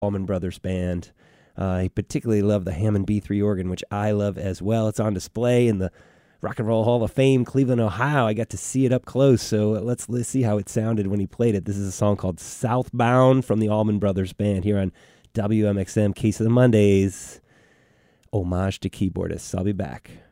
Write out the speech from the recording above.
Allman Brothers Band. I particularly love the Hammond B3 organ, which I love as well. It's on display in the Rock and Roll Hall of Fame, Cleveland, Ohio. I got to see it up close, so let's see how it sounded when he played it. This is a song called Southbound from the Allman Brothers Band here on WMXM Case of the Mondays. Homage to keyboardists. I'll be back.